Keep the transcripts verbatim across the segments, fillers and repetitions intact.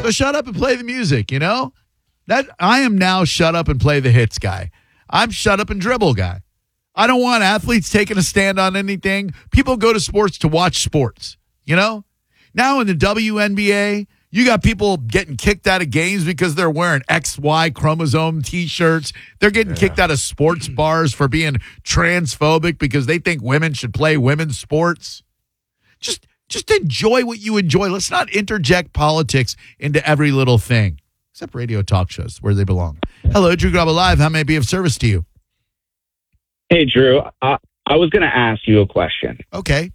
So shut up and play the music, you know? That I am now shut up and play the hits guy. I'm shut up and dribble guy. I don't want athletes taking a stand on anything. People go to sports to watch sports, you know? Now in the W N B A, you got people getting kicked out of games because they're wearing X Y chromosome T-shirts. They're getting yeah. kicked out of sports bars for being transphobic because they think women should play women's sports. Just, just enjoy what you enjoy. Let's not interject politics into every little thing, except radio talk shows where they belong. Hello, Drew Garabo Live. How may I be of service to you? Hey, Drew. I, I was going to ask you a question. Okay.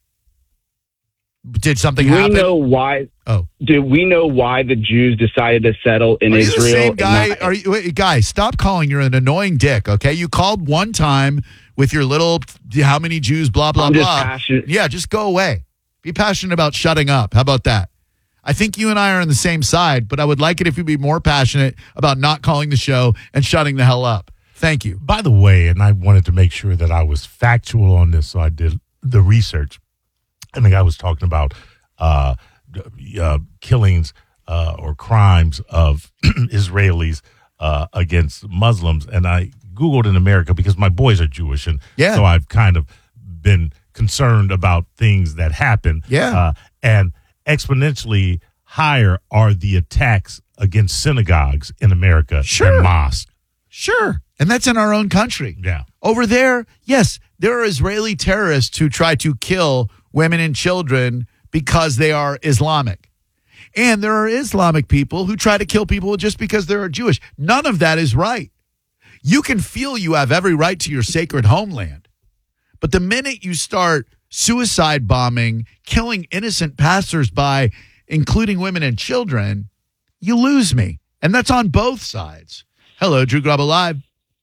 Did something do we happen? We know why. Oh, do we know why the Jews decided to settle in Are you Israel? The same guy? Not- Are you, wait, guys? Stop calling. You're an annoying dick. Okay, you called one time with your little how many Jews? Blah blah I'm just blah. passionate. Yeah, just go away. Be passionate about shutting up. How about that? I think you and I are on the same side, but I would like it if you'd be more passionate about not calling the show and shutting the hell up. Thank you. By the way, and I wanted to make sure that I was factual on this, so I did the research. I think I was talking about uh, uh, killings uh, or crimes of Israelis uh, against Muslims, and I Googled in America because my boys are Jewish, and yeah. so I've kind of been concerned about things that happen. Yeah. Uh, and exponentially higher are the attacks against synagogues in America sure. than mosques. Sure. And that's in our own country. Yeah. Over there, yes, there are Israeli terrorists who try to kill women and children because they are Islamic. And there are Islamic people who try to kill people just because they're Jewish. None of that is right. You can feel you have every right to your sacred homeland. But the minute you start suicide bombing, killing innocent passersby, including women and children, you lose me. And that's on both sides. Hello, Drew Garabo Live.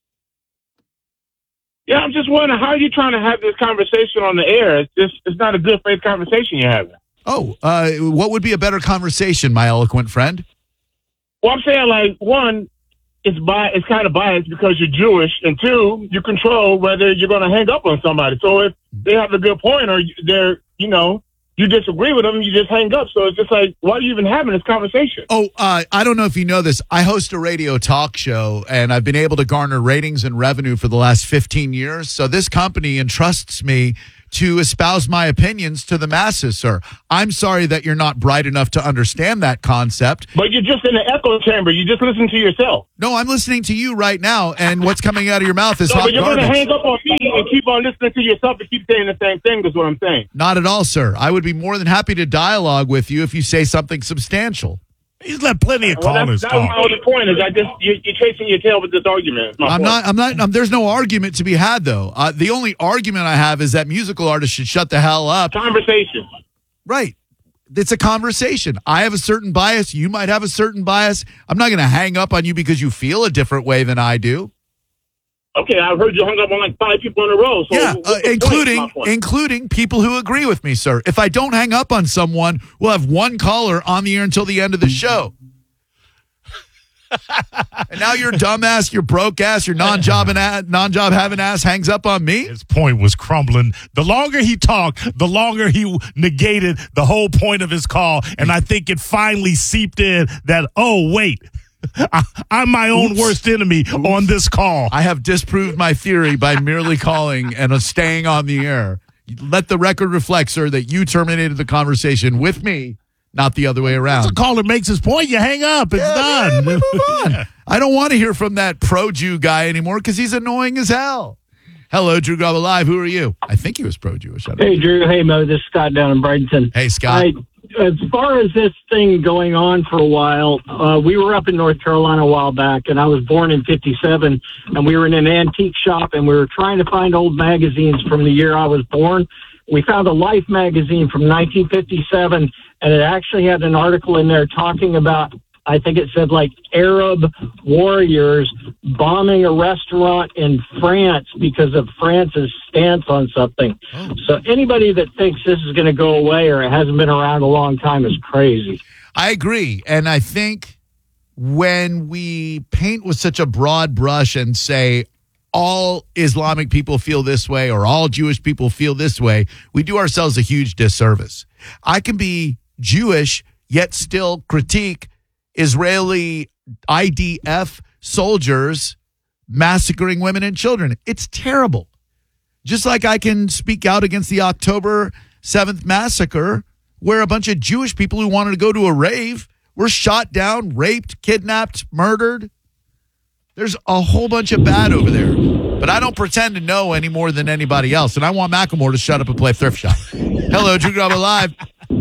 Yeah, I'm just wondering, how are you trying to have this conversation on the air? It's just, it's not a good faith conversation you're having. Oh, uh, what would be a better conversation, my eloquent friend? Well, I'm saying, like, one, it's bi- it's kind of biased because you're Jewish, and two, you control whether you're going to hang up on somebody. So if they have a good point or they're, you know, you disagree with them, you just hang up. So it's just like, why are you even having this conversation? Oh, uh, I don't know if you know this. I host a radio talk show, and I've been able to garner ratings and revenue for the last fifteen years. So this company entrusts me to espouse my opinions to the masses, sir. I'm sorry that you're not bright enough to understand that concept. But you're just in an echo chamber. You just listen to yourself. No, I'm listening to you right now, and what's coming out of your mouth is no, hot but you're garbage. You're going to hang up on me and keep on listening to yourself and keep saying the same thing is what I'm saying. Not at all, sir. I would be more than happy to dialogue with you if you say something substantial. He's let plenty of well, callers that's, talk. That's my only point. Is I just you're, you're chasing your tail with this argument. I'm point. not. I'm not. I'm, there's no argument to be had, though. Uh, the only argument I have is that musical artists should shut the hell up. Conversation. Right. It's a conversation. I have a certain bias. You might have a certain bias. I'm not going to hang up on you because you feel a different way than I do. Okay, I've heard you hung up on like five people in a row. So yeah, uh, including including people who agree with me, sir. If I don't hang up on someone, we'll have one caller on the air until the end of the show. And now your dumbass, your broke ass, your non-job and non-job having ass hangs up on me. His point was crumbling. The longer he talked, the longer he negated the whole point of his call. And I think it finally seeped in that, oh, wait, I, I'm my own Oops. worst enemy Oops. on this call. I have disproved my theory by merely calling and staying on the air. Let the record reflect, sir, that you terminated the conversation with me, not the other way around. Once a caller makes his point, you hang up. It's yeah, done. Yeah, move on. I don't want to hear from that pro-Jew guy anymore because he's annoying as hell. Hello, Drew Garabo Live. Who are you? I think he was pro-Jewish. Hey, know. Drew. Hey, Mo. This is Scott down in Bradenton. Hey, Scott. I, as far as this thing going on for a while, uh, we were up in North Carolina a while back, and I was born in fifty-seven, and we were in an antique shop, and we were trying to find old magazines from the year I was born. We found a Life magazine from nineteen fifty-seven, and it actually had an article in there talking about, I think it said like Arab warriors bombing a restaurant in France because of France's stance on something. Oh. So anybody that thinks this is going to go away or it hasn't been around a long time is crazy. I agree. And I think when we paint with such a broad brush and say all Islamic people feel this way or all Jewish people feel this way, we do ourselves a huge disservice. I can be Jewish yet still critique Israeli I D F soldiers massacring women and children. It's terrible. Just like I can speak out against the October seventh massacre, where a bunch of Jewish people who wanted to go to a rave were shot down, raped, kidnapped, murdered. There's a whole bunch of bad over there. But I don't pretend to know any more than anybody else. And I want Macklemore to shut up and play Thrift Shop. Hello, Drew Garabo Live.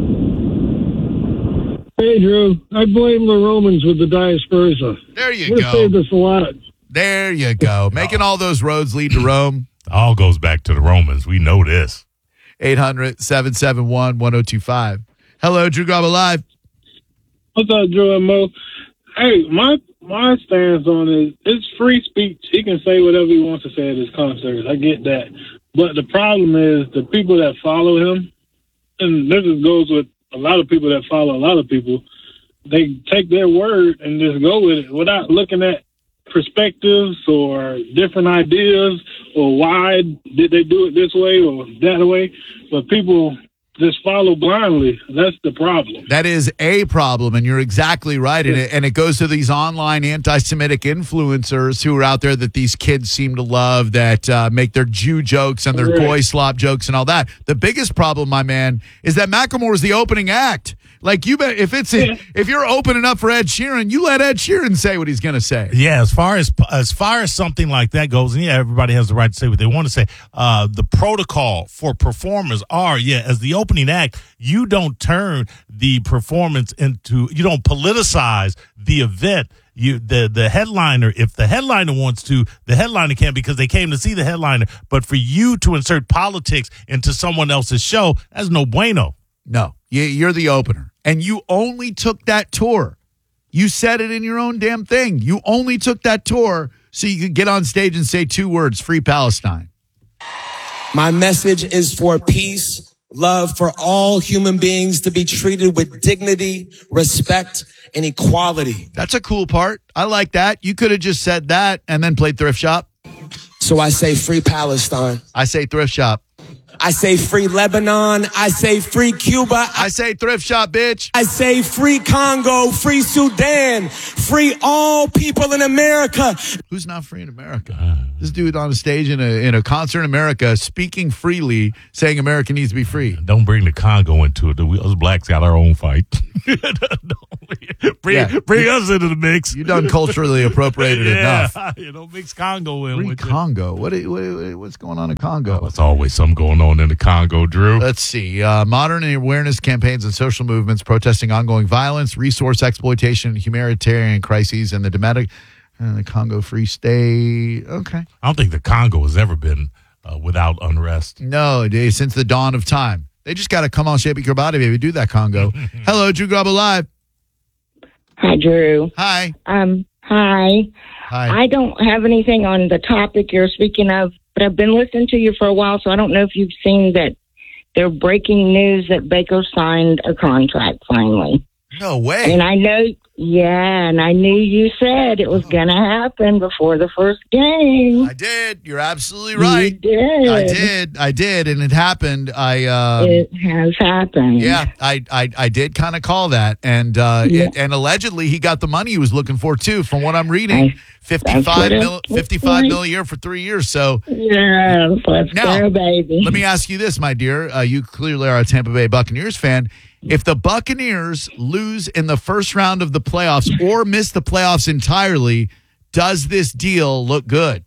Hey, Drew. I blame the Romans with the Diaspersa. There you We're go. saved us a lot. There you go. Making all those roads lead to Rome. All goes back to the Romans. We know this. eight hundred, seven seven one, one oh two five. Hello, Drew Garabo Live. What's up, Drew and Mo? Hey, my my stance on it, it's free speech. He can say whatever he wants to say at his concerts. I get that. But the problem is the people that follow him, and this just goes with a lot of people that follow a lot of people, they take their word and just go with it without looking at perspectives or different ideas or why did they do it this way or that way. But people just follow blindly. That's the problem. That is a problem, and you're exactly right. And it, and it goes to these online anti-Semitic influencers who are out there that these kids seem to love, that uh, make their Jew jokes and their Right. goy slop jokes and all that. The biggest problem, my man, is that Macklemore is the opening act. Like, you bet if it's a, if you're opening up for Ed Sheeran, you let Ed Sheeran say what he's going to say. Yeah, as far as as far as something like that goes, and yeah, everybody has the right to say what they want to say. Uh, the protocol for performers are, yeah, as the opening act, you don't turn the performance into, you don't politicize the event. You the the headliner, if the headliner wants to, the headliner can because they came to see the headliner. But for you to insert politics into someone else's show, that's no bueno. No, you- you're the opener. And you only took that tour. You said it in your own damn thing. You only took that tour so you could get on stage and say two words, Free Palestine. My message is for peace, love for all human beings to be treated with dignity, respect, and equality. That's a cool part. I like that. You could have just said that and then played Thrift Shop. So I say free Palestine. I say Thrift Shop. I say free Lebanon. I say free Cuba. I, I say Thrift Shop, bitch. I say free Congo, free Sudan, free all people in America. Who's not free in America? This dude on a stage in a in a concert in America, speaking freely, saying America needs to be free. Don't bring the Congo into it. We, us blacks got our own fight. bring Yeah. bring us into the mix. You done culturally appropriated yeah, enough. you know, mix Congo in Free with you. Congo. What, what what's going on in Congo? There's always something going on in the Congo, Drew. Let's see. Uh, modern awareness campaigns and social movements protesting ongoing violence, resource exploitation, humanitarian crises, and the domestic uh, the Congo Free State. Okay. I don't think the Congo has ever been uh, without unrest. No, it is since the dawn of time. They just got to come on, shape your body, baby. Do that, Congo. Hello, Drew Garabo Live. Hi, Drew. Hi. Um, hi. Hi. I don't have anything on the topic you're speaking of, but I've been listening to you for a while, so I don't know if you've seen that they're breaking news that Baker signed a contract finally. No way. And I know, yeah, and I knew you said it was going to happen before the first game. I did. You're absolutely right. You did. I did. I did, and it happened. I um, It has happened. yeah, I I, I did kind of call that, and uh, Yeah. it, and allegedly he got the money he was looking for too, from what I'm reading. I- fifty-five what it mil, looks fifty-five like. mil a year for three years. So Yes, let's Now, go, baby. let me ask you this, my dear. Uh, you clearly are a Tampa Bay Buccaneers fan. If the Buccaneers lose in the first round of the playoffs or miss the playoffs entirely, does this deal look good?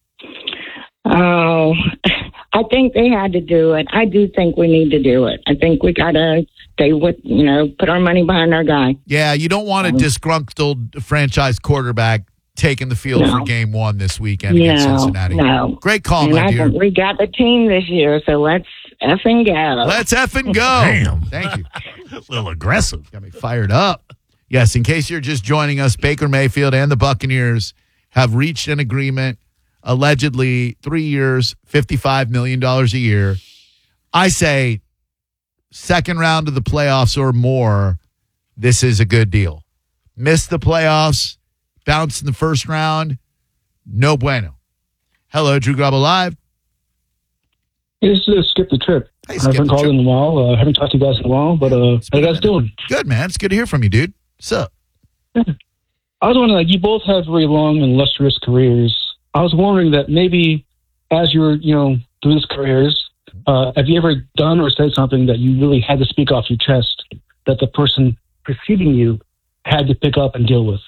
Oh, I think they had to do it. I do think we need to do it. I think we got to stay with, you know, put our money behind our guy. Yeah, you don't want a disgruntled franchise quarterback taking the field No. for game one this weekend against No, Cincinnati. no. Great call, and my I dear. think we got the team this year, so let's effing go. Let's effing go. Damn. Thank you. A little aggressive. Got me fired up. Yes, in case you're just joining us, Baker Mayfield and the Buccaneers have reached an agreement, allegedly three years, fifty-five million dollars a year. I say second round of the playoffs or more, this is a good deal. Miss the playoffs, bounce in the first round, no bueno. Hello, Drew Garabo Live. It's just skip the trip. Hey, I Skip haven't the called Trip. in a while. I uh, haven't talked to you guys in a while, but uh, how you guys doing? Good, man. It's good to hear from you, dude. What's up? I was wondering, like, you both have very long and illustrious careers. I was wondering that maybe as you were, you know, doing these careers, uh, have you ever done or said something that you really had to speak off your chest that the person preceding you had to pick up and deal with?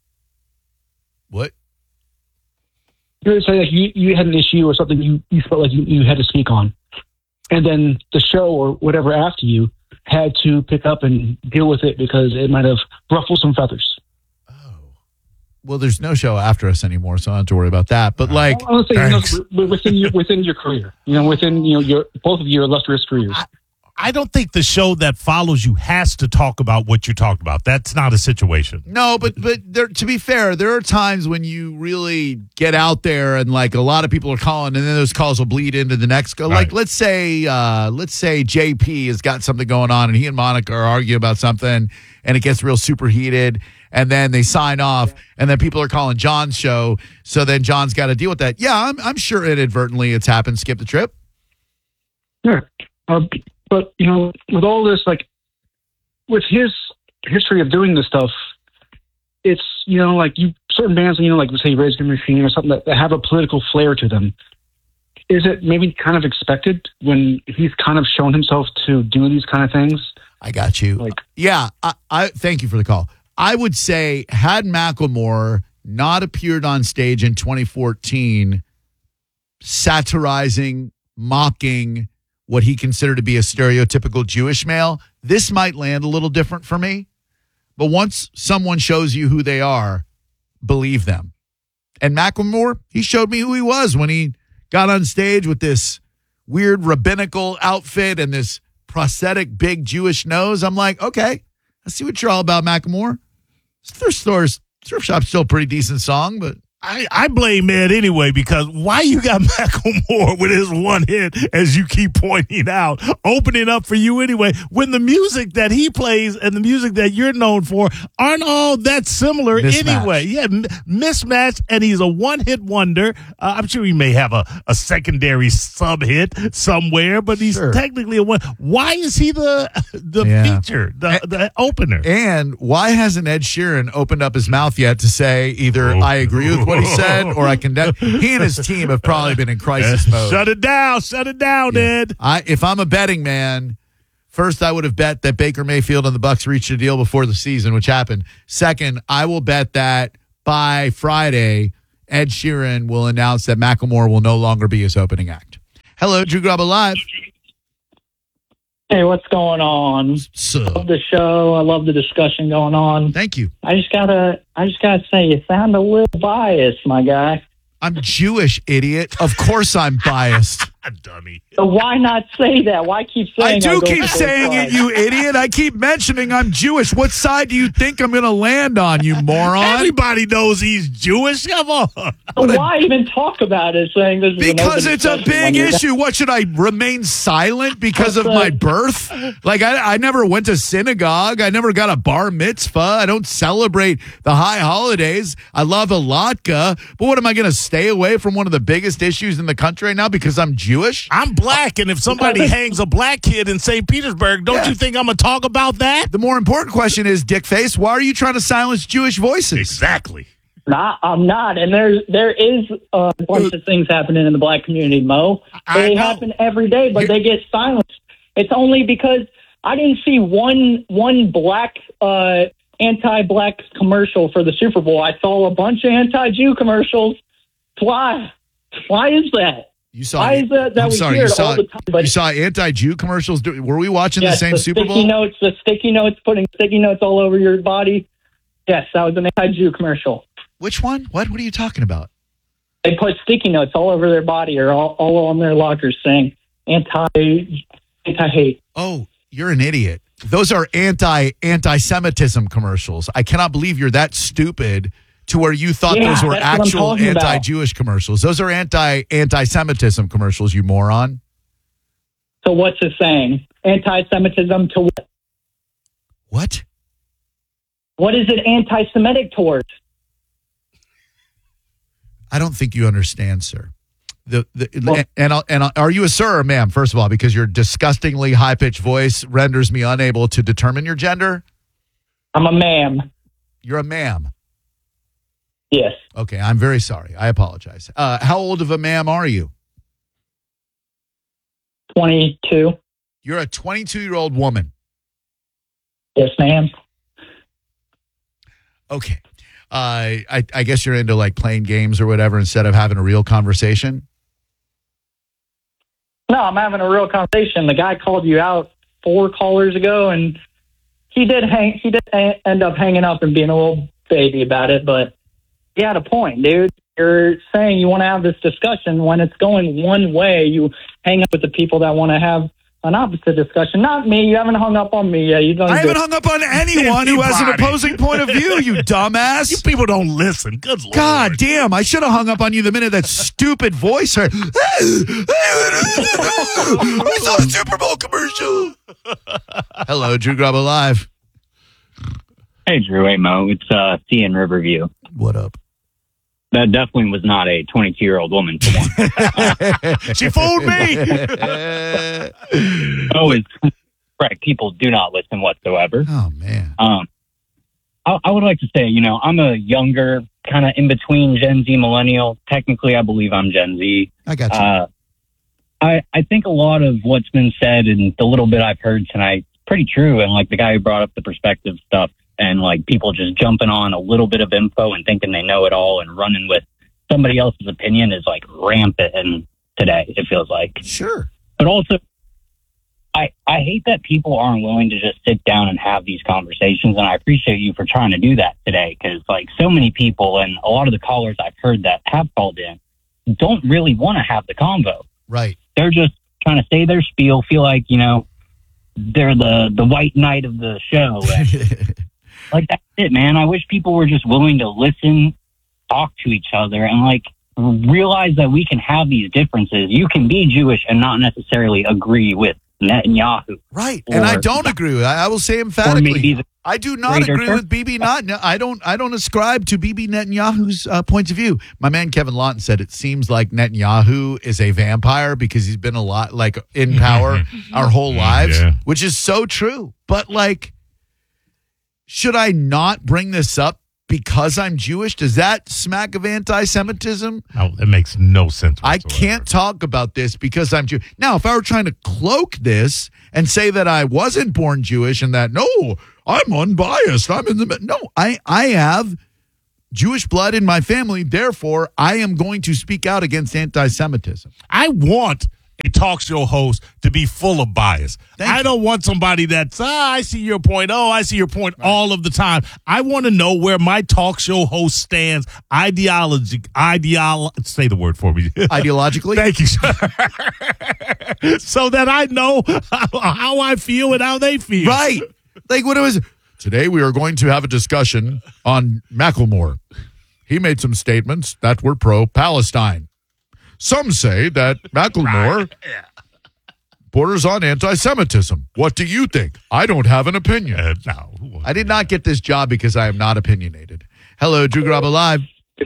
What? You would say like you, you had an issue or something you, you felt like you, you had to speak on. And then the show or whatever after you had to pick up and deal with it because it might have ruffled some feathers. Well, there's no show after us anymore, so I don't have to worry about that. But like, I want to say, you know, within your within your career, you know, within you know your both of your illustrious careers. I, I don't think the show that follows you has to talk about what you talked about. That's not a situation. No, but but there, to be fair, there are times when you really get out there and like a lot of people are calling, and then those calls will bleed into the next go. Like Right. let's say uh, let's say J P has got something going on, and he and Monica are arguing about something, and it gets real superheated. And then they sign off, and then people are calling John's show. So then John's got to deal with that. Yeah, I'm, I'm sure inadvertently it's happened. Skip the trip. Sure. Uh, but, you know, with all this, like, with his history of doing this stuff, it's, you know, like you certain bands, you know, like, say, Rage Against the Machine or something that, that have a political flair to them. Is it maybe kind of expected when he's kind of shown himself to do these kind of things? I got you. Like, yeah, I, I thank you for the call. I would say, had Macklemore not appeared on stage in twenty fourteen, satirizing, mocking what he considered to be a stereotypical Jewish male, this might land a little different for me. But once someone shows you who they are, believe them. And Macklemore, he showed me who he was when he got on stage with this weird rabbinical outfit and this prosthetic big Jewish nose. I'm like, okay, I see what you're all about, Macklemore. Thrift stores, thrift shop's still a pretty decent song, but I, I blame Ed anyway, because why you got Macklemore with his one hit, as you keep pointing out, opening up for you anyway, when the music that he plays and the music that you're known for aren't all that similar Mismatch. anyway. Yeah, m- mismatched, and he's a one-hit wonder. Uh, I'm sure he may have a, a secondary sub-hit somewhere, but he's Sure. technically a one. Why is he the the Yeah. feature, the, the opener? and why hasn't Ed Sheeran opened up his mouth yet to say either Oh. I agree with what he said or I condemn? He and his team have probably been in crisis mode. Shut it down, shut it down, Yeah. Ed. I, if I'm a betting man, first I would have bet that Baker Mayfield and the Bucks reached a deal before the season, which happened. Second, I will bet that by Friday, Ed Sheeran will announce that Macklemore will no longer be his opening act. Hello, Drew Grubba Live. Hey, what's going on? So, Love the show. I love the discussion going on. thank you. I just gotta, I just gotta say, you sound a little biased, my guy. I'm Jewish, idiot. Of course I'm biased. Dummy. So why not say that? Why keep saying? I do go keep for saying both it, you idiot. I keep mentioning I'm Jewish. What side do you think I'm going to land on, you moron? Everybody knows he's Jewish. Come on. sides. So why even talk about it? Saying this is an Because open it's a discussion when big you're- issue. What, should I remain silent because of What's my that? birth? Like, I, I never went to synagogue. I never got a bar mitzvah. I don't celebrate the high holidays. I love a latke. But what, am I going to stay away from one of the biggest issues in the country right now because I'm Jewish? I'm black, and if somebody hangs a black kid in Saint Petersburg, don't Yeah. you think I'm going to talk about that? The more important question is, Dickface, why are you trying to silence Jewish voices? Exactly. Not, I'm not. And there's there is a bunch of things happening in the black community, Mo. I They know. happen every day, but You- they get silenced. It's only because I didn't see one one black uh, anti-black commercial for the Super Bowl. I saw a bunch of anti-Jew commercials. Why? Why is that? You saw. Why is that that I'm we sorry. hear You it saw. all the time? But you saw anti-Jew commercials. Do- Were we watching yes, the same Super sticky Bowl? notes, the sticky notes, putting sticky notes all over your body. Yes, that was an anti-Jew commercial. Which one? What? What are you talking about? They put sticky notes all over their body or all, all on their lockers saying anti anti hate. Oh, you're an idiot. Those are anti anti-Semitism commercials. I cannot believe you're that stupid to where you thought Yeah, those were that's what I'm actual talking about. anti-Jewish commercials. Those are anti anti-Semitism commercials. You moron. So what's it saying? Anti-Semitism to what? What? What is it anti-Semitic towards? I don't think you understand, sir. The, the Well- and I'll, and I'll, are you a sir or ma'am? First of all, because your disgustingly high pitched voice renders me unable to determine your gender. I'm a ma'am. You're a ma'am. Yes. Okay, I'm very sorry. I apologize. Uh, how old of a ma'am are you? twenty-two. You're a twenty-two-year-old woman. Yes, ma'am. Okay. Uh, I, I guess you're into like playing games or whatever instead of having a real conversation. No, I'm having a real conversation. The guy called you out four callers ago, and he did hang. He did a- end up hanging up and being a little baby about it, but he had a point, dude. You're saying you want to have this discussion when it's going one way. You hang up with the people that want to have an opposite discussion. Not me. You haven't hung up on me yet. You don't. I haven't do- hung up on anyone who has an Anybody. opposing point of view, you dumbass. You people don't listen. Good Lord. God damn, I should have hung up on you the minute that stupid voice heard. I saw a Super Bowl commercial. Hello, Drew Grabo Live. Hey, Drew. Hey, Mo. It's uh, C in Riverview. What up? That definitely was not a twenty-two-year-old woman, for one. She fooled me. Oh, it's correct. People do not listen whatsoever. Oh, man. Um, I, I would like to say, you know, I'm a younger, kind of in between Gen Z millennial. Technically, I believe I'm Gen Z. I got you. Uh, I, I think a lot of what's been said and the little bit I've heard tonight is pretty true. And like the guy who brought up the perspective stuff and like people just jumping on a little bit of info and thinking they know it all and running with somebody else's opinion is like rampant in today, it feels like. Sure. But also, I, I hate that people aren't willing to just sit down and have these conversations. And I appreciate you for trying to do that today. Cause like so many people and a lot of the callers I've heard that have called in don't really want to have the convo. Right. They're just trying to say their spiel, feel like, you know, they're the, the white knight of the show. And like, that's it, man. I wish people were just willing to listen, talk to each other, and like realize that we can have these differences. You can be Jewish and not necessarily agree with Netanyahu. Right. And I don't agree with I, I will say emphatically. the I do not greater agree church. with Bibi not I don't I don't ascribe to Bibi Netanyahu's uh, points of view. My man Kevin Lawton said it seems like Netanyahu is a vampire because he's been a lot like in power our whole lives, Yeah. which is so true. But like, should I not bring this up because I'm Jewish? Does that smack of anti-Semitism? No, that makes no sense I whatsoever. can't talk about this because I'm Jewish. Now, if I were trying to cloak this and say that I wasn't born Jewish and that, no, I'm unbiased. I'm in the, no, I, I have Jewish blood in my family. Therefore, I am going to speak out against anti-Semitism. I want a talk show host to be full of bias. Thank I you. don't want somebody that's, ah, I see your point. Oh, I see your point all of the time. I want to know where my talk show host stands ideology, ideolo- say the word for me. Ideologically? Thank you, sir. So that I know how, how I feel and how they feel. Right. Like what it was. Today we are going to have a discussion on Macklemore. He made some statements that were pro-Palestine. Some say that Macklemore borders on anti-Semitism. What do you think? I don't have an opinion. Uh, no. I did not get this job because I am not opinionated. Hello, Drew Grabo Live.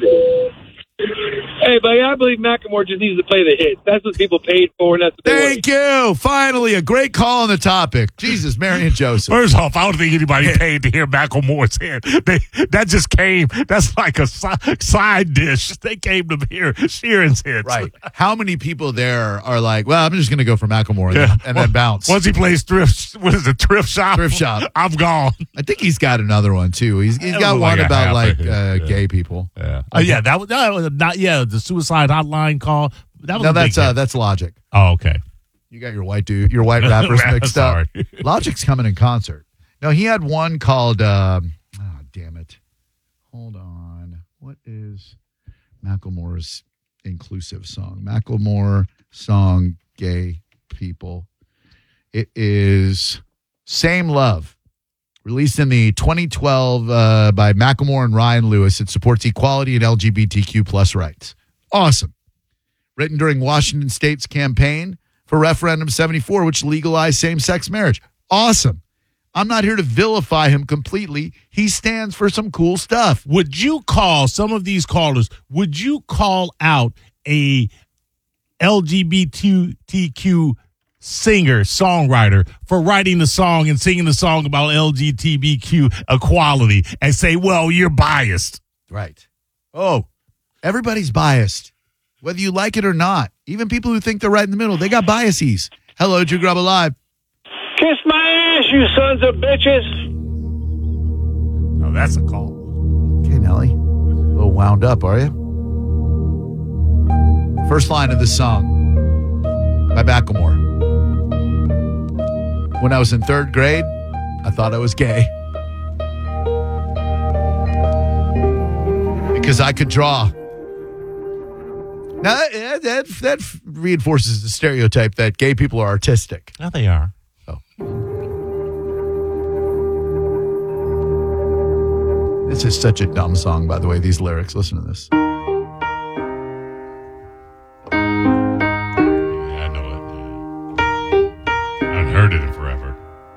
Hey, buddy, I believe Macklemore just needs to play the hits. That's what people paid for, and that's what they Thank you. Finally, a great call on the topic. Jesus, Mary and Joseph. First off, I don't think anybody paid to hear Macklemore's hit. They, that just came. That's like a si- side dish. They came to hear Sheeran's hits. Right. How many people there are like, well, I'm just going to go for Macklemore and, Yeah. then, and then bounce. Once he plays thrift, what is it, thrift shop? Thrift shop. I'm gone. I think he's got another one, too. He's He's It got was one like a about, half like, a hit, uh, yeah. gay people. Yeah. Oh, yeah. That was, that was not, yeah, the suicide hotline call. That was No, a big that's uh, hit. that's Logic. Oh, okay. You got your white dude, your white rappers mixed up. Sorry. Logic's coming in concert. No, he had one called, um, oh, damn it. Hold on. What is Macklemore's inclusive song? Macklemore song, Gay People. It is Same Love. Released in the twenty twelve uh, by Macklemore and Ryan Lewis. It supports equality and L G B T Q plus rights. Awesome. Written during Washington State's campaign for Referendum seventy-four, which legalized same-sex marriage. Awesome. I'm not here to vilify him completely. He stands for some cool stuff. Would you call some of these callers, would you call out a L G B T Q singer, songwriter for writing the song and singing the song about L G B T Q equality and say, well, you're biased. Right. Oh, everybody's biased, whether you like it or not. Even people who think they're right in the middle, they got biases. Hello, Drew Grub Alive. Kiss my ass, you sons of bitches. Oh, that's a call. Okay, Nelly. A little wound up, are you? First line of the song by Macklemore. When I was in third grade, I thought I was gay. Because I could draw. Now, that, that, that reinforces the stereotype that gay people are artistic. Yeah, they are. Oh. This is such a dumb song, by the way, these lyrics. Listen to this. Yeah, I know it. I haven't heard it in forever.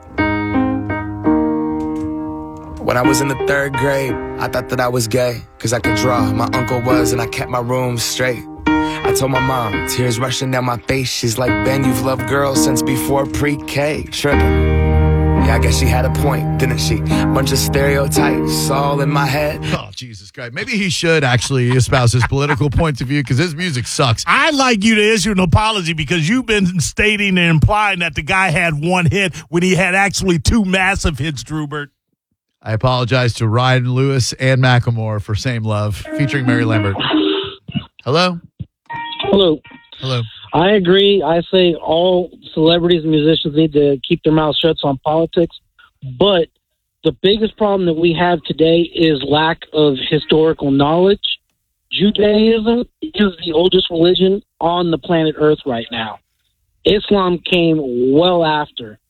When I was in the third grade, I thought that I was gay, cause I could draw. My uncle was, and I kept my room straight. I told my mom, tears rushing down my face. She's like, Ben, you've loved girls since before pre-K. Tripping. Yeah, I guess she had a point, didn't she? Bunch of stereotypes all in my head. Oh, Jesus Christ. Maybe he should actually espouse his political points of view because his music sucks. I'd like you to issue an apology because you've been stating and implying that the guy had one hit when he had actually two massive hits, Drewbert. I apologize to Ryan Lewis and Macklemore for Same Love, featuring Mary Lambert. Hello? Hello. Hello. I agree. I say all celebrities and musicians need to keep their mouths shut on politics. But the biggest problem that we have today is lack of historical knowledge. Judaism is the oldest religion on the planet Earth right now. Islam came well after.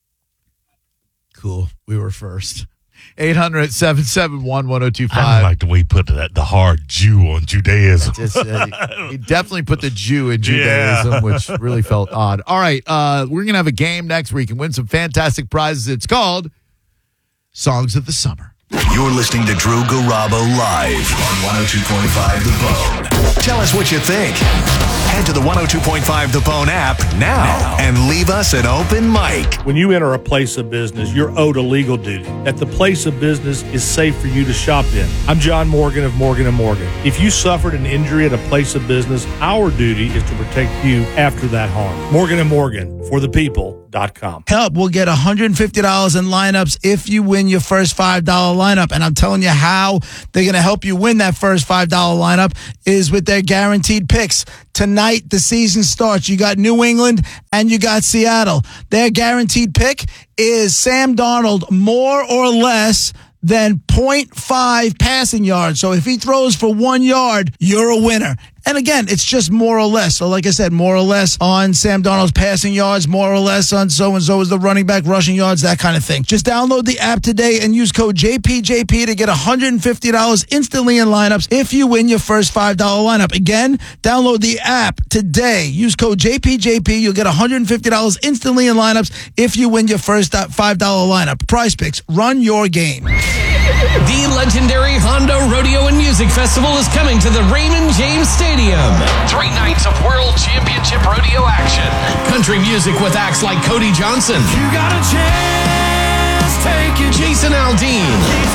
Cool. We were first. eight hundred, seven seven one, one oh two five. I like the way he put that, the hard Jew on Judaism. Just, uh, he definitely put the Jew in Judaism, yeah. Which really felt odd. All right, uh, we're going to have a game next where you can win some fantastic prizes. It's called Songs of the Summer. You're listening to Drew Garabo live on one oh two point five The Bone. Tell us what you think. Head to the one oh two point five The Bone app now, now and leave us an open mic. When you enter a place of business, you're owed a legal duty that the place of business is safe for you to shop in. I'm John Morgan of Morgan and Morgan. If you suffered an injury at a place of business, our duty is to protect you after that harm. Morgan and Morgan, for the people dot com. Help will get one hundred fifty dollars in lineups if you win your first five dollar lineup. And I'm telling you how they're going to help you win that first five dollar lineup is with their guaranteed picks. Tonight, the season starts. You got New England and you got Seattle. Their guaranteed pick is Sam Darnold more or less than point five passing yards. So if he throws for one yard, you're a winner. And again, it's just more or less. So like I said, more or less on Sam Darnold's passing yards, more or less on so-and-so is the running back rushing yards, that kind of thing. Just download the app today and use code J P J P to get one hundred fifty dollars instantly in lineups if you win your first five dollar lineup. Again, download the app today. Use code J P J P. You'll get one hundred fifty dollars instantly in lineups if you win your first five dollar lineup. Prize Picks, run your game. The legendary Honda Rodeo and Music Festival is coming to the Raymond James Stadium. Three nights of World Championship Rodeo action. Country music with acts like Cody Johnson. You got a chance, take it. Jason Aldean.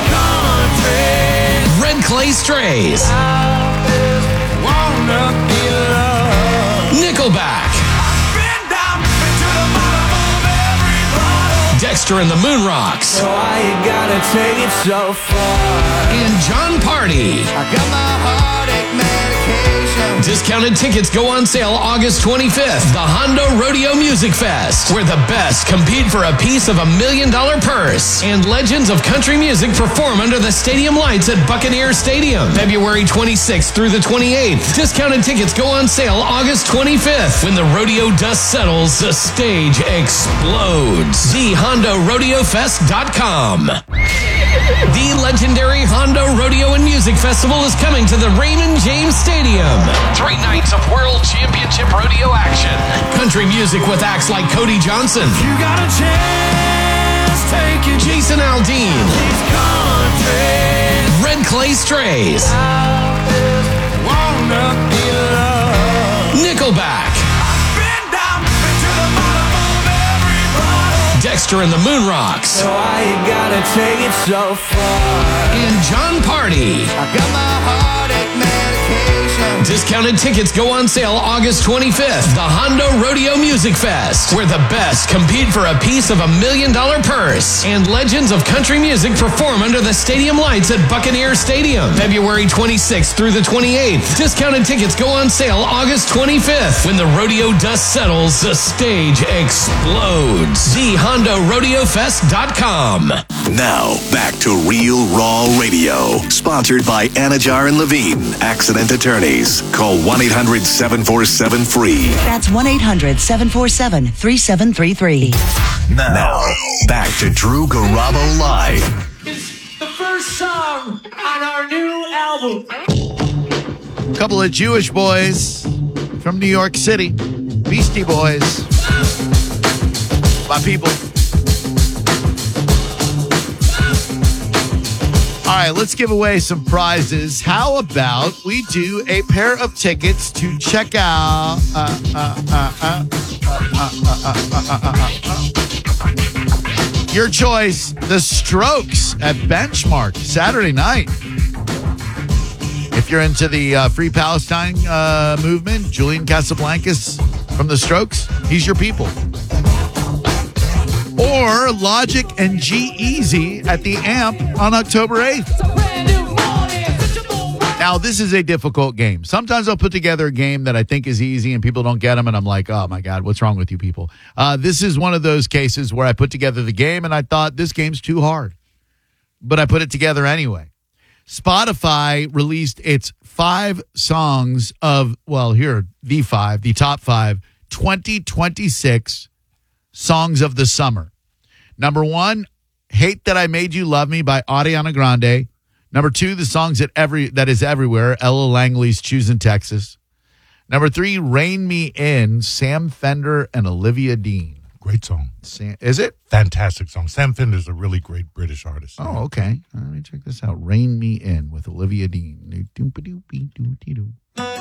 Red Clay Strays. Nickelback. Dexter and the Moon Rocks. So why you gotta take it so far? And John Party. I got my heartache medication. Discounted tickets go on sale August twenty-fifth. The Honda Rodeo Music Fest, where the best compete for a piece of a million dollar purse. And legends of country music perform under the stadium lights at Buccaneer Stadium. February twenty-sixth through the twenty-eighth. Discounted tickets go on sale August twenty-fifth. When the rodeo dust settles, the stage explodes. The Honda Rodeo Fest dot com. The legendary Honda Rodeo and Music Festival is coming to the Raymond James Stadium. Three nights of World Championship Rodeo action. Country music with acts like Cody Johnson. You got a chance, take it. Jason Aldean. Red Clay Strays. Nickelback. Dexter and the Moon Rocks. So I gotta take it so far. And John Party. I got my heartache medication. Discounted tickets go on sale August twenty-fifth. The Hondo Rodeo Music Fest, where the best compete for a piece of a million dollar purse. And legends of country music perform under the stadium lights at Buccaneer Stadium, February twenty-sixth through the twenty-eighth. Discounted tickets go on sale August twenty-fifth. When the rodeo dust settles, the stage explodes. the hondo rodeo fest dot com. Now, back to Real Raw Radio. Sponsored by Anajar and Levine, accident attorneys. Call one eight hundred seven four seven free. That's one eight hundred seven four seven three seven three three. Now, now, back to Drew Garabo Live. It's the first song on our new album. A couple of Jewish boys from New York City. Beastie Boys. My people. All right, let's give away some prizes. How about we do a pair of tickets to check out uh, uh, uh, uh, uh, uh, uh, uh, uh, your choice, The Strokes at Benchmark, Saturday night. If you're into the uh, Free Palestine uh, movement, Julian Casablancas from The Strokes, he's your people. Or Logic and G-Eazy at the Amp on October eighth. Now, this is a difficult game. Sometimes I'll put together a game that I think is easy and people don't get them, and I'm like, oh, my God, what's wrong with you people? Uh, this is one of those cases where I put together the game, and I thought this game's too hard. But I put it together anyway. Spotify released its five songs of, well, here, the five, the top five, twenty twenty-six songs of the summer. Number one, Hate That I Made You Love Me by Ariana Grande. Number two, the songs that every that is everywhere, Ella Langley's Choosing Texas. Number three, Rain Me In, Sam Fender and Olivia Dean. Great song. Sam, is it? Fantastic song. Sam Fender's a really great British artist. Oh, okay. Let me check this out. Rain Me In with Olivia Dean.